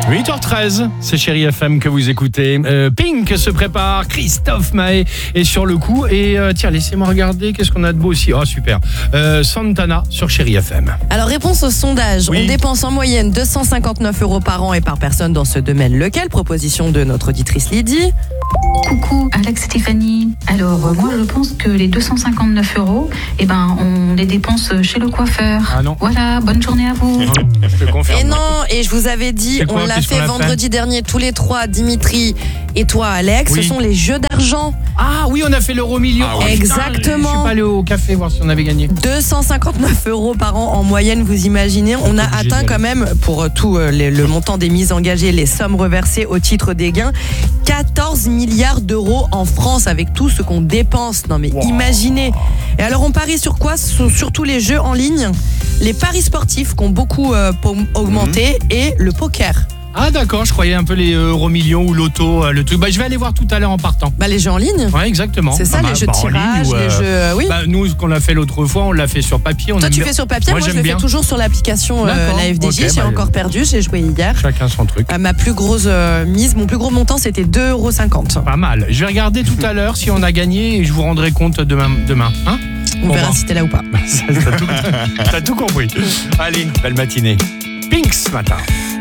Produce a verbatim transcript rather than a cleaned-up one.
huit heures treize, c'est Chérie F M que vous écoutez. Euh, Pink se prépare, Christophe Maé est sur le coup. Et euh, tiens, laissez-moi regarder, qu'est-ce qu'on a de beau aussi. Oh, super. Euh, Santana sur Chérie F M. Alors, réponse au sondage. Oui. On dépense en moyenne deux cent cinquante-neuf euros par an et par personne dans ce domaine. Lequel ? Proposition de notre auditrice Lydie. Coucou, Alex Stéphanie. Alors, euh, moi, je pense que les deux cent cinquante-neuf euros, eh ben, on les dépense chez le coiffeur. Ah non. Voilà, bonne journée à vous. Je te confirme. Et non, et je vous avais dit, C'est quoi, on l'a qu'est-ce fait qu'on a fait vendredi dernier, tous les trois, Dimitri et toi, Alex. Oui. Ce sont les jeux d'argent. Ah oui, on a fait l'euro million. Ah oui. Exactement. Je suis pas allé au café voir si on avait gagné. deux cent cinquante-neuf euros par an en moyenne, vous imaginez. On a obligé d'y atteint aller. quand même, pour euh, tout euh, les- le montant des mises engagées, les sommes reversées au titre des gains, quatorze milliards d'euros en France avec tout ce qu'on dépense. Non mais Wow. imaginez. Et alors on parie sur quoi ? Sur- Surtout les jeux en ligne, les paris sportifs qui ont beaucoup euh, po- augmenté et le poker. Ah d'accord, je croyais un peu les euro millions ou l'auto, euh, le truc. Bah, je vais aller voir tout à l'heure en partant. Bah les jeux en ligne. Ouais, exactement. C'est ça, Pas les mal. jeux de Bah, en ligne tirage, ou, les euh, jeux. euh, oui. Bah, nous, ce qu'on a fait l'autre fois, on l'a fait sur papier. On Toi, aime tu bien. fais sur papier, moi, Moi, je j'aime le fais bien. toujours sur l'application euh, D'accord, la F D J. ok, J'ai bah, encore perdu, j'ai joué hier. Chacun son truc. Euh, ma plus grosse euh, mise, mon plus gros montant, c'était deux euros cinquante. Pas mal. Je vais regarder tout à l'heure si on a gagné et je vous rendrai compte demain. demain. Hein On Bon, verra bon. si t'es là ou pas. Ça, T'as tout, t'as tout compris. Allez, belle matinée. Pink ce matin.